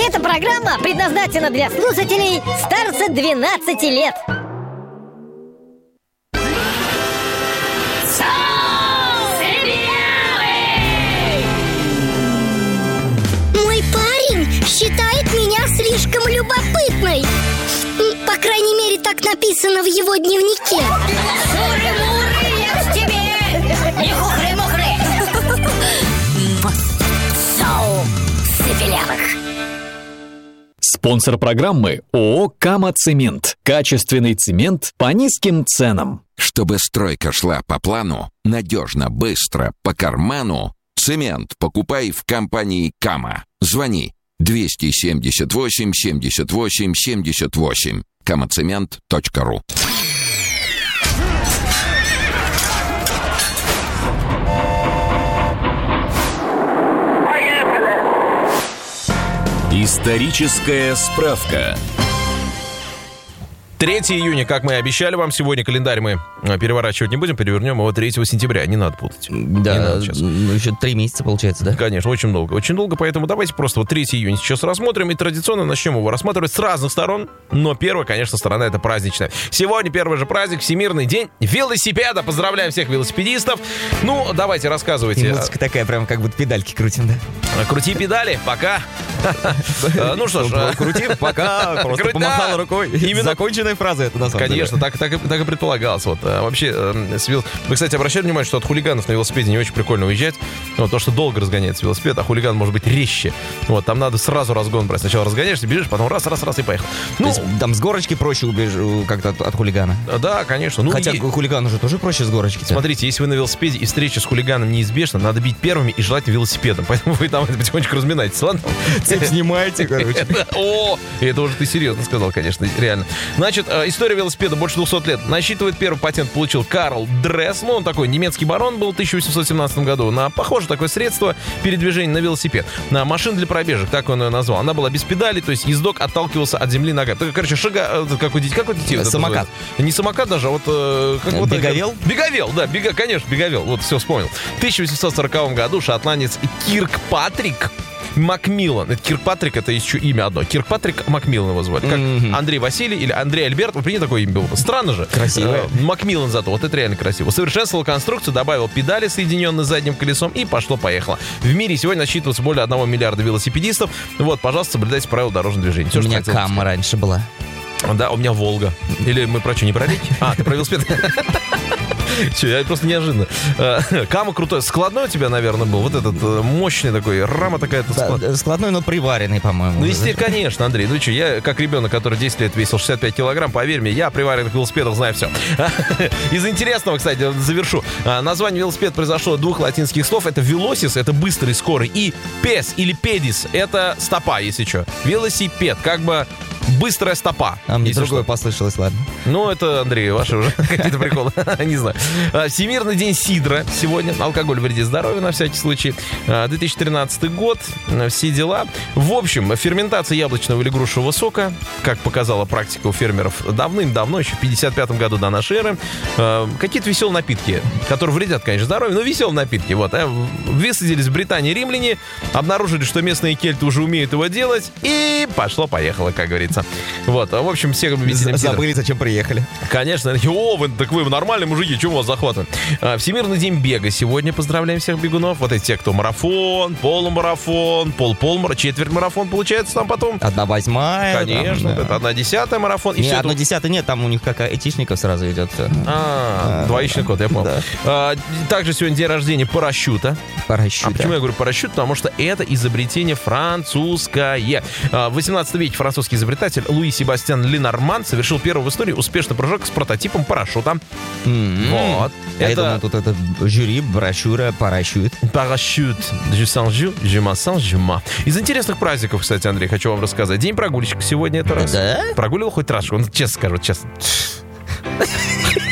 Эта программа предназначена для слушателей старше 12 лет. Мой парень считает меня слишком любопытной. По крайней мере, так написано в его дневнике. Муры-муры, я к тебе! Не хухры-мухры! Соу сыпелявых! Спонсор программы ООО «Кама-Цемент». Качественный цемент по низким ценам. Чтобы стройка шла по плану, надежно, быстро, по карману, цемент покупай в компании «Кама». Звони 278 78 78. kamacement.ru. Историческая справка. 3 июня, как мы и обещали вам, сегодня календарь мы переворачивать не будем, перевернем его 3 сентября, не надо путать. Да, еще 3 месяца получается, да? Конечно, очень долго, поэтому давайте просто вот 3 июня сейчас рассмотрим, и традиционно начнем его рассматривать с разных сторон, но первая, конечно, сторона это праздничная. Сегодня первый же праздник, Всемирный день велосипеда, поздравляем всех велосипедистов. Ну, давайте, рассказывайте. И музыка такая, прям как будто педальки крутим, да? Крути педали, пока. Ну что ж. Крути, пока, просто помахал рукой. Законченная фраза это, на самом деле. Конечно, так и предполагалось. Вот. Вообще, вы, кстати, обращали внимание, что от хулиганов на велосипеде не очень прикольно уезжать. Вот, то, что долго разгоняется велосипед, а хулиган может быть резче. Вот, там надо сразу разгон брать. Сначала разгоняешься, бежишь, потом раз и поехал. Ну, то есть, там с горочки проще убежать как-то от хулигана. Да, конечно. Ну, хотя хулигану же тоже проще с горочки. Смотрите, если вы на велосипеде и встреча с хулиганом неизбежна, надо бить первыми и желательно велосипедом. Поэтому вы там потихонечку разминаетесь, ладно? Цепь снимаете, короче. О, это уже ты серьезно сказал, конечно, реально. Значит, история велосипеда больше 200 лет. Насчитывает, первый патент получил Карл Дресс. Ну, он такой немецкий барон был в 1817 году. На похожее такое средство передвижения на велосипед. На машину для пробежек, так он ее назвал. Она была без педалей, то есть ездок отталкивался от земли ногами. Короче, как у детей. Самокат. Не самокат даже, а вот... Беговел? Беговел, да, конечно, беговел. Вот, все, вспомнил. В 1840 году шотландец Киркпатрик Макмиллан. Это Киркпатрик, это еще имя одно. Киркпатрик Макмиллан его звали. Как Андрей Василий или Андрей Альберт. Вот прикинь, такое имя было. Странно же. Красиво. Макмиллан зато. Вот это реально красиво. Усовершенствовал конструкцию, добавил педали, соединенные с задним колесом, и пошло-поехало. В мире сегодня насчитывается более 1 миллиарда велосипедистов. Вот, пожалуйста, соблюдайте правила дорожного движения. У меня Кама раньше была. Да, у меня Волга. Или мы про что, не про реки? А, ты про велосипед? Че, я просто неожиданно. Кама крутой. Складной у тебя, наверное, был. Вот этот мощный такой, рама такая-то. Да, складной, но приваренный, по-моему. Ну, естественно, конечно, Андрей. Ну что, я как ребенок, который 10 лет весил 65 килограмм, поверь мне, я о приваренных велосипедах знаю все. Из интересного, кстати, завершу. Название велосипед произошло от 2 латинских слов. Это велосис, это быстрый, скорый. И пес или педис, это стопа, если что. Велосипед, как бы быстрая стопа. А мне другое послышалось, ладно. Ну, это, Андрей, ваши уже какие-то приколы. Не знаю. Всемирный день сидра сегодня. Алкоголь вредит здоровью, на всякий случай. 2013 год. Все дела. В общем, ферментация яблочного или грушевого сока, как показала практика у фермеров давным-давно, еще в 55 году до нашей эры. Какие-то веселые напитки, которые вредят, конечно, здоровью, но веселые напитки. Вот. Высадились в Британии римляне, обнаружили, что местные кельты уже умеют его делать, и пошло-поехало, как говорится. Вот, в общем, все любители забыли, зачем приехали. Конечно, так вы нормальные мужики, чего вас захватывает? Всемирный день бега сегодня, поздравляем всех бегунов. Вот эти те, кто марафон, полумарафон, полмарафон, четверть-марафон получается там потом. 1/8. Конечно, там, да. Это 1/10 марафон. Не, 1/10 нет, там у них как айтишников сразу идет. Двоичный код, я понял. Да. Также сегодня день рождения парашюта. А почему я говорю парашют? Потому что это изобретение французское. В 18 веке французский изобретатель Луи Себастьян Ленорман совершил первый в истории успешный прыжок с прототипом парашюта. Вот. Я думаю, тут это жюри, брошюра, парашют. Парашют. Je sens je m'en sens, je m'en. Из интересных праздников, кстати, Андрей, хочу вам рассказать. День прогульщика сегодня это раз. Да? Прогуливал хоть раз? Он честно скажу, честно.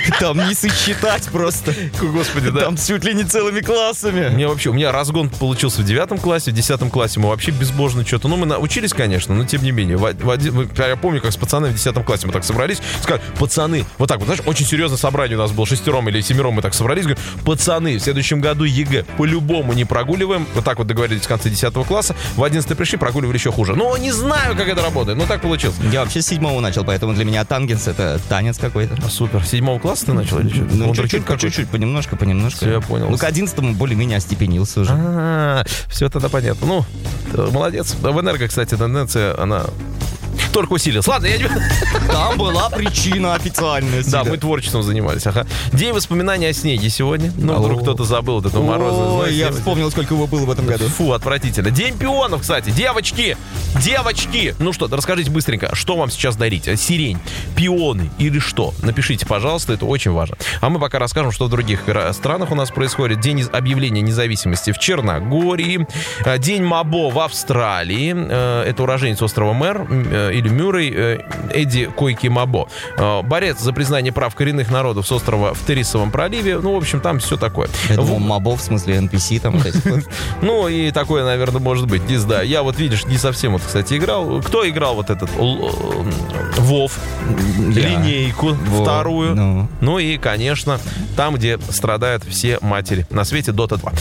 Там не сосчитать просто. Господи, да. Там чуть ли не целыми классами. У меня разгон получился в 9 классе, в 10 классе мы вообще безбожно что-то. Ну, мы научились, конечно, но тем не менее. Я помню, как с пацанами в 10 классе мы так собрались, сказали, пацаны, вот так вот, знаешь, очень серьезное собрание у нас было, 6 или 7 мы так собрались, говорю, пацаны, в следующем году ЕГЭ по-любому не прогуливаем. Вот так вот договорились в конце 10 класса. В 11 пришли, прогуливали еще хуже. Но не знаю, как это работает, но так получилось. Я вообще с 7 начал, поэтому для меня тангенс — это танец какой-то. Супер. С 7 класса ты начал или что? Ну, чуть-чуть, понемножку. Все, я понял. Ну, к 11-му более-менее остепенился уже. Все тогда понятно. Ну, молодец. В Энерго, кстати, тенденция, она только усилилась. Ладно, я не... Там была причина официальная. Да, мы творчеством занимались. Ага. День воспоминаний о снеге сегодня. Ну, вдруг кто-то забыл вот эту морозную. Ой, я вспомнил, сколько его было в этом году. Фу, отвратительно. День пионов, кстати. Девочки! Ну что, расскажите быстренько, что вам сейчас дарить? Сирень, пионы или что? Напишите, пожалуйста, это очень важно. А мы пока расскажем, что в других странах у нас происходит. День объявления независимости в Черногории. День Мабо в Австралии. Это уроженец острова Мэр или Мюррей Эдди Койки Мабо. Борец за признание прав коренных народов с острова в Террисовом проливе. Ну, в общем, там все такое. Я думал, Мабо, в смысле NPC там. Ну, и такое, наверное, может быть. Не знаю. Я вот, видишь, не совсем вот, кстати, играл. Кто играл вот этот Вов? Линейку вторую. Ну и, конечно, там, где страдают все матери на свете, Dota 2.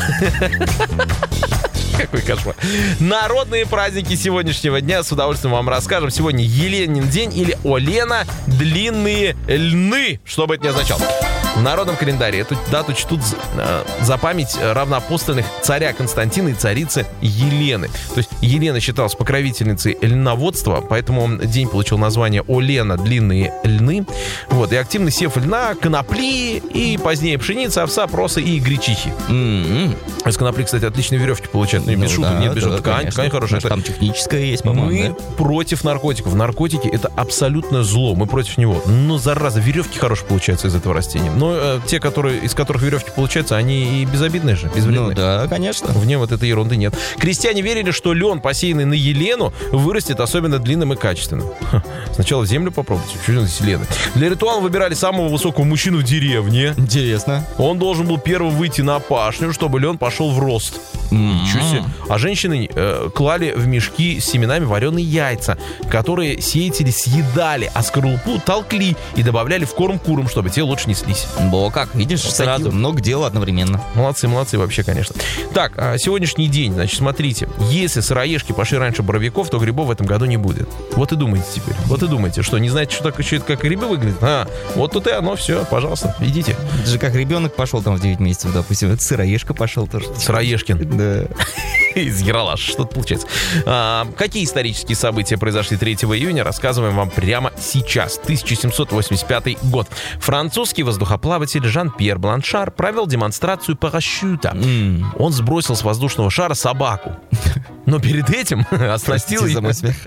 Какой кошмар. Народные праздники сегодняшнего дня с удовольствием вам расскажем. Сегодня Еленин день или Олена длинные льны, что бы это ни означало. В народном календаре эту дату чтут за память равноапостольных царя Константина и царицы Елены. То есть Елена считалась покровительницей льноводства, поэтому день получил название Олена длинные льны. Вот, и активный сев льна, конопли и позднее пшеница, овса, проса и гречихи. Из конопли, кстати, отличные веревки получают. Ну, без шуток, нет, без шуток. Ткань хорошая. Там техническая есть, по-моему. Мы против наркотиков. Наркотики — это абсолютное зло. Мы против него. Но, зараза, веревки хорошие получаются из этого растения. Но те, из которых веревки получаются, они и безобидные же, безвредные. Ну да, конечно. В ней вот этой ерунды нет. Крестьяне верили, что лен, посеянный на Елену, вырастет особенно длинным и качественным. Сначала в землю попробуйте. Что здесь Елены? Для ритуала выбирали самого высокого мужчину в деревне. Интересно. Он должен был первым выйти на пашню, чтобы лен пошел в рост. Ничего себе. А женщины клали в мешки с семенами вареные яйца, которые сеятели съедали, а скорлупу толкли и добавляли в корм курам, чтобы те лучше неслись. Бо, как, видишь, сразу много дел одновременно. Молодцы вообще, конечно. Так, сегодняшний день, значит, смотрите. Если сыроежки пошли раньше боровиков, то грибов в этом году не будет. Вот и думайте теперь. Вот и думайте, что, не знаете, что это как грибы выглядят? Вот тут и оно, все, пожалуйста, идите. Это же как ребенок пошел там в 9 месяцев, допустим, это сыроежка пошел тоже. Сыроежкин. Да. Из Ералаш, что-то получается. Какие исторические события произошли 3 июня, рассказываем вам прямо сейчас. 1785 год. Французский воздухоплаватель Жан-Пьер Бланшар провел демонстрацию парашюта. Он сбросил с воздушного шара собаку. Но перед этим оснастил ее...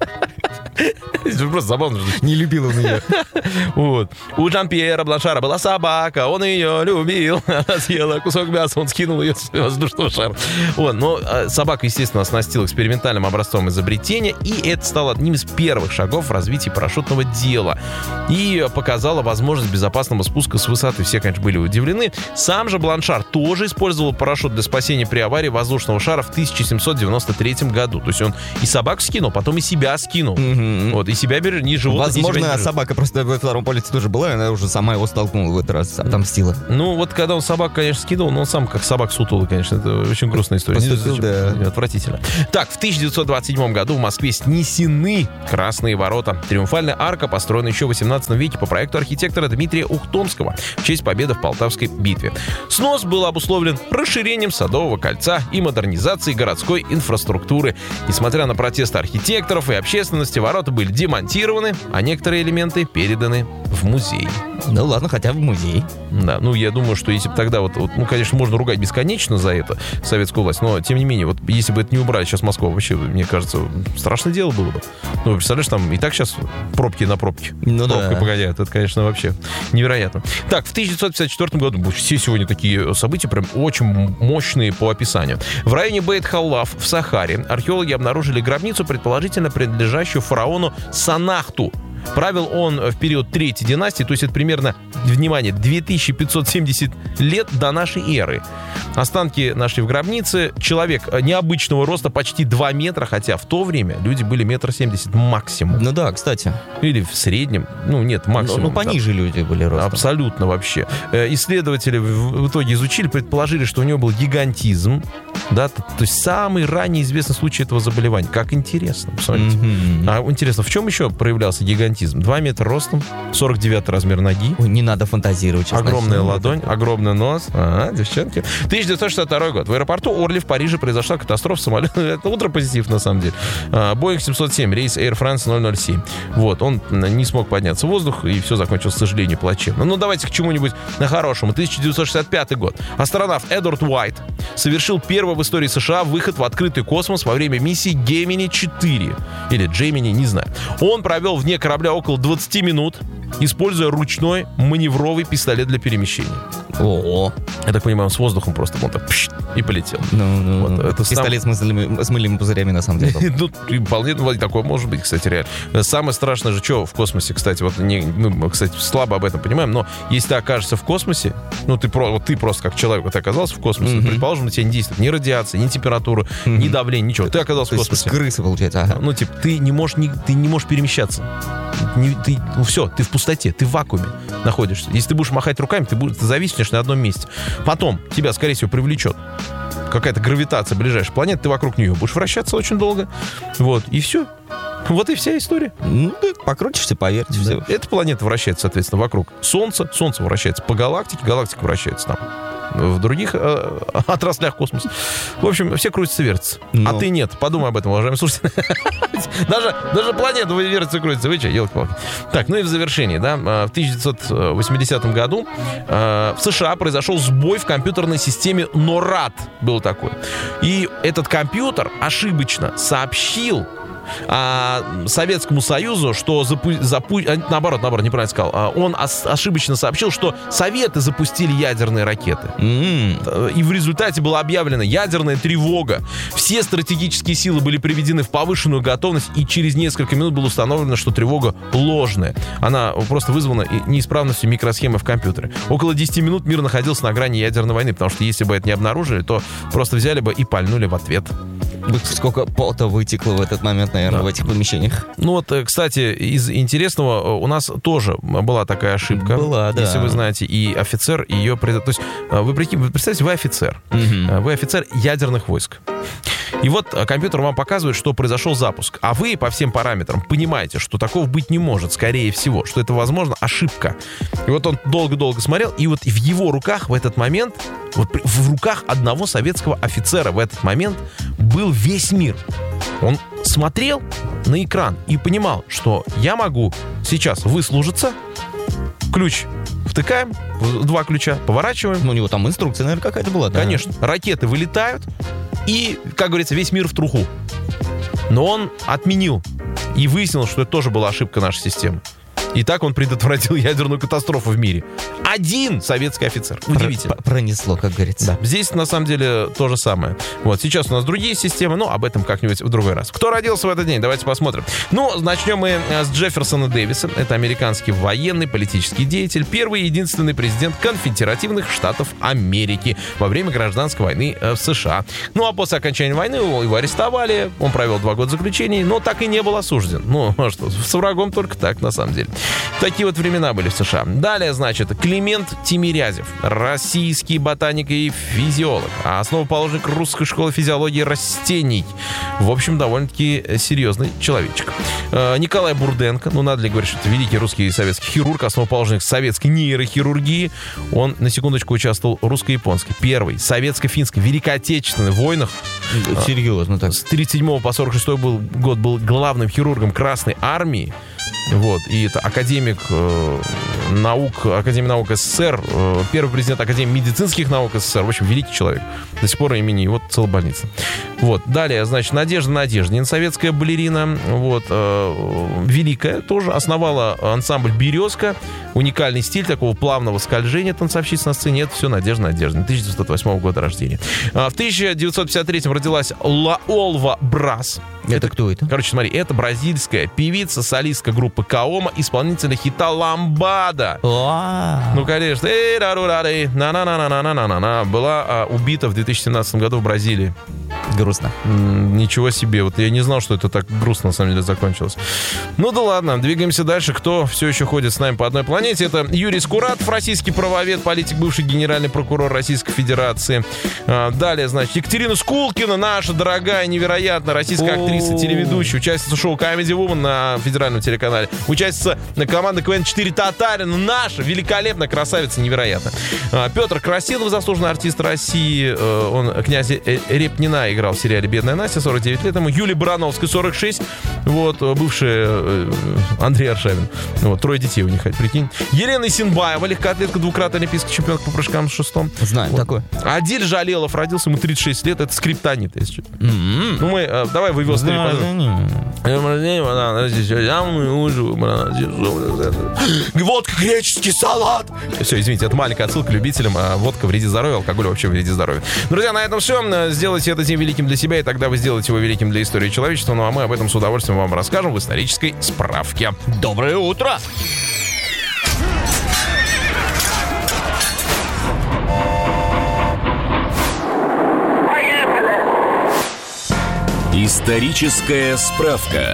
Это просто забавно. Не любил он ее. Вот. У Жан-Пьера Бланшара была собака, он ее любил. Она съела кусок мяса, он скинул ее с воздушного шара. Вот. Но собака, естественно, оснастил экспериментальным образцом изобретения, и это стало одним из первых шагов в развитии парашютного дела. И показало возможность безопасного спуска с высоты. Все, конечно, были удивлены. Сам же Бланшар тоже использовал парашют для спасения при аварии воздушного шара в 1793 году. То есть он и собаку скинул, потом и себя скинул. Вот, и себя не живут. Возможно, собака просто во втором полете тоже была, и она уже сама его столкнула в этот раз, отомстила. Ну, вот когда он собаку, конечно, скидывал, но он сам как собак сутулый, конечно. Это очень грустная история. Поступил, да. Отвратительно. Так, в 1927 году в Москве снесены Красные ворота. Триумфальная арка построена еще в 18 веке по проекту архитектора Дмитрия Ухтомского в честь победы в Полтавской битве. Снос был обусловлен расширением Садового кольца и модернизацией городской инфраструктуры. Несмотря на протесты архитекторов и общественности, ворота были демонтированы, а некоторые элементы переданы в музей. Ну ладно, хотя бы в музей. Да, ну я думаю, что если бы тогда ну, конечно, можно ругать бесконечно за это советскую власть, но тем не менее, вот если бы это не убрали сейчас Москву, вообще, мне кажется, страшное дело было бы. Ну, представляешь, там и так сейчас пробки на пробки. Ну пробкой да. погодят. Это, конечно, вообще невероятно. Так, в 1954 году, все сегодня такие события прям очень мощные по описанию. В районе Бейт-Халлаф в Сахаре археологи обнаружили гробницу, предположительно принадлежащую фараону Санахту. Правил он в период Третьей династии, то есть это примерно, внимание, 2570 лет до нашей эры. Останки нашли в гробнице. Человек необычного роста, почти 2 метра, хотя в то время люди были 1,70 м максимум. Ну да, кстати. Или в среднем. Ну, нет, максимум. Ну, пониже люди были ростом. Абсолютно вообще. Исследователи в итоге изучили, предположили, что у него был гигантизм. Да, то есть самый ранний известный случай этого заболевания. Как интересно, посмотрите. А интересно, в чем еще проявлялся гигантизм? 2 метра ростом, 49 размер ноги. Ой, не надо фантазировать. Огромная ладонь, огромный нос. Девчонки. 1962 год. В аэропорту Орли в Париже произошла катастрофа самолета. Это ультра-позитив, на самом деле. Boeing 707, рейс Air France 007. Вот, он не смог подняться в воздух, и все закончилось, к сожалению, плачевно. Ну, давайте к чему-нибудь хорошему. 1965 год. Астронавт Эдвард Уайт совершил первый в истории США выход в открытый космос во время миссии Gemini-4. Или Gemini, не знаю. Он провел вне корабля около 20 минут, используя ручной маневровый пистолет для перемещения. О, я так понимаю, он с воздухом просто вот так и полетел. Вот, это пистолет с мыльными пузырями, на самом деле. Ну, вполне такое может быть, кстати, реально. Самое страшное же, что в космосе, кстати, вот кстати, слабо об этом понимаем, но если ты окажешься в космосе, ну, ты просто как человек, вот ты оказался в космосе, предположим, на тебя не действует ни радиация, ни температура, ни давление, ничего. Ты оказался в космосе. С крысы, получается, ага. Ну, типа, ты не можешь перемещаться. Все, ты в пустоте, ты в вакууме находишься. Если ты будешь махать руками, ты зависнешь на одном месте. Потом тебя, скорее всего, привлечет какая-то гравитация ближайшей планеты, ты вокруг нее будешь вращаться очень долго. Вот, и все. Вот и вся история. Ну, ты покрутишься, поверьте. Да. Все. Эта планета вращается, соответственно, вокруг Солнца. Солнце вращается по галактике, галактика вращается там в других отраслях космоса. В общем, все крутятся, вертятся. А ты нет. Подумай об этом, уважаемые слушатели. Даже планета вертится, крутится. Вы что, елки-палки. Так, ну и в завершении, да. В 1980 году в США произошел сбой в компьютерной системе NORAD. Был такой. И этот компьютер ошибочно сообщил Советскому Союзу, что наоборот, неправильно сказал. Он ошибочно сообщил, что Советы запустили ядерные ракеты. И в результате была объявлена ядерная тревога. Все стратегические силы были приведены в повышенную готовность, и через несколько минут было установлено, что тревога ложная. Она просто вызвана неисправностью микросхемы в компьютере. Около 10 минут мир находился на грани ядерной войны, потому что если бы это не обнаружили, то просто взяли бы и пальнули в ответ. Сколько пота вытекло в этот момент, наверное, в этих помещениях. Ну вот, кстати, из интересного, у нас тоже была такая ошибка. Была, да. Если вы знаете, и офицер ее... То есть вы представьте, вы офицер. Вы офицер ядерных войск. И вот компьютер вам показывает, что произошел запуск. А вы по всем параметрам понимаете, что такого быть не может, скорее всего, что это, возможно, ошибка. И вот он долго-долго смотрел, и вот в его руках в этот момент, вот в руках одного советского офицера в этот момент был весь мир. Он смотрел на экран и понимал, что я могу сейчас выслужиться, ключ втыкаем, 2 ключа, поворачиваем. Ну, у него там инструкция, наверное, какая-то была, да? Конечно. Ракеты вылетают, и, как говорится, весь мир в труху. Но он отменил и выяснил, что это тоже была ошибка нашей системы. И так он предотвратил ядерную катастрофу в мире. Один советский офицер. Удивительно. Пронесло, как говорится. Да. Здесь, на самом деле, то же самое. Вот, сейчас у нас другие системы, но об этом как-нибудь в другой раз. Кто родился в этот день? Давайте посмотрим. Ну, начнем мы с Джефферсона Дэвиса. Это американский военный, политический деятель, первый и единственный президент конфедеративных штатов Америки во время гражданской войны в США. Ну, а после окончания войны его арестовали. Он провел 2 года заключения, но так и не был осужден. Ну, а что, с врагом только так, на самом деле. Такие вот времена были в США. Далее, значит, Климент Тимирязев, российский ботаник и физиолог, основоположник Русской школы физиологии растений. В общем, довольно-таки серьезный человечек. Николай Бурденко, ну, надо ли говорить, что это великий русский и советский хирург, основоположник советской нейрохирургии. Он, на секундочку, участвовал в русско-японской, первой, советско-финской, Великой Отечественной войнах. Серьезно так. С 1937 по 1946 год был главным хирургом Красной Армии. Вот, и это академик Академии наук СССР, первый президент Академии медицинских наук СССР, в общем, великий человек. До сих пор имени его целая больница. Вот, далее, значит, Надежда Надеждина, советская балерина, вот, великая, тоже основала ансамбль «Березка», уникальный стиль такого плавного скольжения танцовщица на сцене, это все Надежда Надеждина, 1908 года рождения. В 1953 родилась Олва Брас, Это кто это? Короче, смотри, это бразильская певица, солистка группы Каома, исполнительница хита «Ламбада». Ну, конечно. Была убита в 2017 году в Бразилии. Грустно. Ничего себе. Вот я не знал, что это так грустно, на самом деле, закончилось. Ну да ладно, двигаемся дальше. Кто все еще ходит с нами по одной планете? Это Юрий Скуратов, российский правовед, политик, бывший генеральный прокурор Российской Федерации. Далее, значит, Екатерина Скулкина, наша дорогая, невероятная российская актриса, телеведущая, участница шоу Comedy Woman на федеральном телеканале, участница команды КВН-4 Татарина, наша великолепная красавица, невероятно. Петр Красилов, заслуженный артист России, он князь Репнина играл в сериале «Бедная Настя», 49 лет ему. Юлия Барановская, 46, вот, бывшая Андрей Аршавин. Вот, 3 детей у них, прикинь. Елена Исенбаева, легкоатлетка, двукратная олимпийская чемпионка по прыжкам с шестом. Знаю, вот. Такое. Адиль Жалелов родился, ему 36 лет, это скриптонит, если что. Ну, мы, давай в его стариках. Водка, греческий салат. Все, извините, это маленькая отсылка любителям. Водка вредит здоровью, алкоголь вообще вредит здоровью. Друзья, на этом все. Сделайте этот день великим для себя, и тогда вы сделаете его великим для истории человечества. Ну, а мы об этом с удовольствием вам расскажем в исторической справке. Доброе утро! Историческая справка.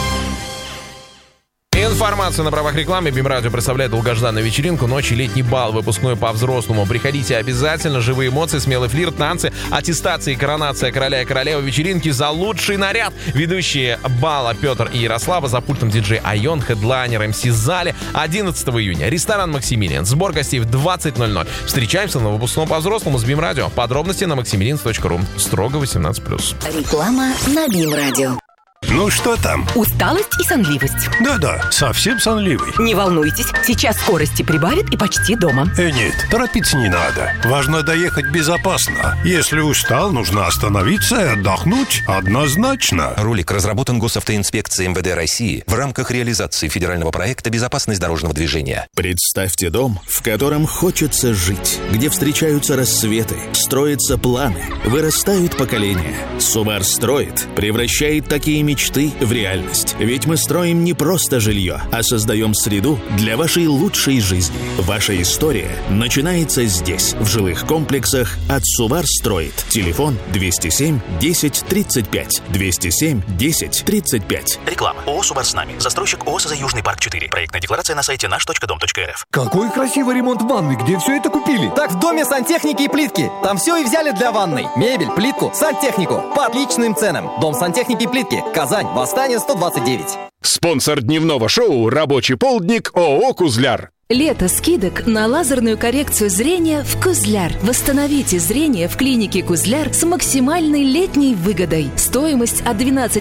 Информация на правах рекламы. БИМ-радио представляет долгожданную вечеринку «Ночь и летний бал», выпускной по-взрослому. Приходите обязательно. Живые эмоции, смелый флирт, танцы, аттестации, коронация короля и королевы, вечеринки за лучший наряд. Ведущие бала Петр и Ярослава, за пультом диджей Айон, хедлайнер МС Зале. 11 июня. Ресторан «Максимилиан». Сбор гостей в 20:00. Встречаемся на выпускном по-взрослому с БИМ-радио. Подробности на maximilians.ru. Строго 18+. Реклама на БИМ-радио. Ну что там? Усталость и сонливость. Да-да, совсем сонливый. Не волнуйтесь, сейчас скорости прибавит и почти дома. Нет, торопиться не надо. Важно доехать безопасно. Если устал, нужно остановиться и отдохнуть однозначно. Ролик разработан Госавтоинспекцией МВД России в рамках реализации федерального проекта «Безопасность дорожного движения». Представьте дом, в котором хочется жить, где встречаются рассветы, строятся планы, вырастают поколения. Сувар строит, превращает такие мечты в реальность. Ведь мы строим не просто жилье, а создаем среду для вашей лучшей жизни. Ваша история начинается здесь, в жилых комплексах от Сувар строит. Телефон 207 10 35. 207 10 35. Реклама. ООО «Сувар с нами». Застройщик ООО «СЗ Южный парк 4». Проектная декларация на сайте наш.дом.рф. Какой красивый ремонт ванны. Где все это купили? Так в доме сантехники и плитки. Там все и взяли для ванной. Мебель, плитку, сантехнику. По отличным ценам. Дом сантехники и плитки. Казань. Восстание 129. Спонсор дневного шоу «Рабочий полдник» ООО «Кузляр». Лето скидок на лазерную коррекцию зрения в Кузляр. Восстановите зрение в клинике Кузляр с максимальной летней выгодой. Стоимость от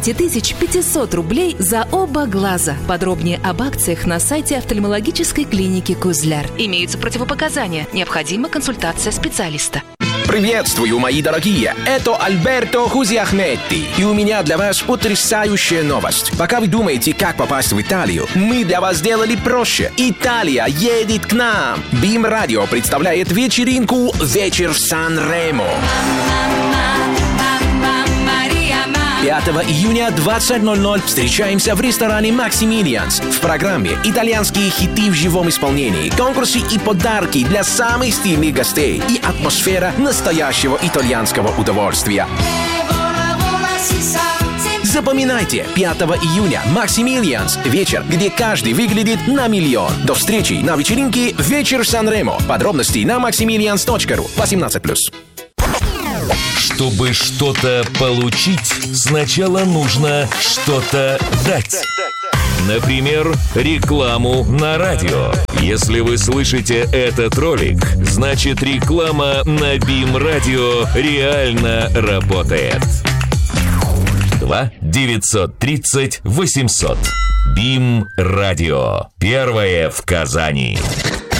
12 500 рублей за оба глаза. Подробнее об акциях на сайте офтальмологической клиники Кузляр. Имеются противопоказания. Необходима консультация специалиста. Приветствую, мои дорогие! Это Альберто Хузиахметти. И у меня для вас потрясающая новость. Пока вы думаете, как попасть в Италию, мы для вас сделали проще. Италия едет к нам! БИМ-радио представляет вечеринку «Вечер в Сан-Ремо». 5 июня 20:00 встречаемся в ресторане «Максимилианс». В программе итальянские хиты в живом исполнении, конкурсы и подарки для самых стильных гостей и атмосфера настоящего итальянского удовольствия. Запоминайте, 5 июня «Максимилианс» – вечер, где каждый выглядит на миллион. До встречи на вечеринке «Вечер в Сан-Ремо». Подробности на maximilians.ru. 18+. Чтобы что-то получить, сначала нужно что-то дать. Например, рекламу на радио. Если вы слышите этот ролик, значит реклама на БИМ-радио реально работает. 2 930 800. БИМ-радио. Первое в Казани.